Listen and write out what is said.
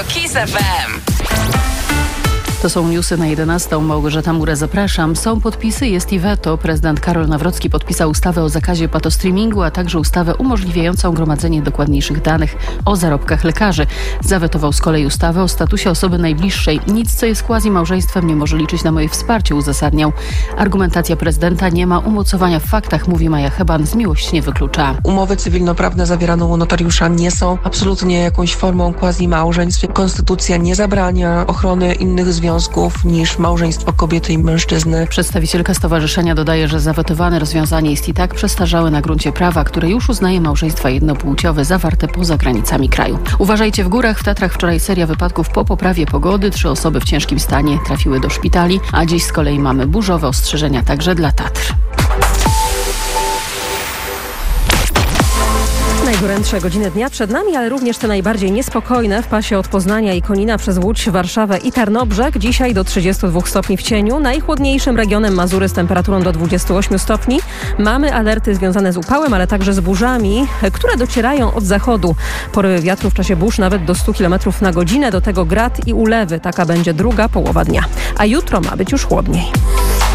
Kiss FM. To są newsy na 11. Małgorzata Mura, zapraszam. Są podpisy, jest i weto. Prezydent Karol Nawrocki podpisał ustawę o zakazie patostreamingu, a także ustawę umożliwiającą gromadzenie dokładniejszych danych o zarobkach lekarzy. Zawetował z kolei ustawę o statusie osoby najbliższej. Nic, co jest quasi-małżeństwem, nie może liczyć na moje wsparcie, uzasadniał. Argumentacja prezydenta nie ma umocowania w faktach, mówi Maja Heban, z miłość nie wyklucza. Umowy cywilnoprawne zawierane u notariusza nie są absolutnie jakąś formą quasi-małżeństw. Konstytucja nie zabrania ochrony innych związków niż małżeństwo kobiety i mężczyzny. Przedstawicielka stowarzyszenia dodaje, że zawetowane rozwiązanie jest i tak przestarzałe na gruncie prawa, które już uznaje małżeństwa jednopłciowe zawarte poza granicami kraju. Uważajcie w górach. W Tatrach wczoraj seria wypadków po poprawie pogody. 3 osoby w ciężkim stanie trafiły do szpitali, a dziś z kolei mamy burzowe ostrzeżenia także dla Tatr. Najgorętsze godziny dnia przed nami, ale również te najbardziej niespokojne w pasie od Poznania i Konina przez Łódź, Warszawę i Tarnobrzeg. Dzisiaj do 32 stopni w cieniu. Najchłodniejszym regionem Mazury z temperaturą do 28 stopni. Mamy alerty związane z upałem, ale także z burzami, które docierają od zachodu. Porywy wiatru w czasie burz nawet do 100 km na godzinę. Do tego grad i ulewy. Taka będzie druga połowa dnia. A jutro ma być już chłodniej.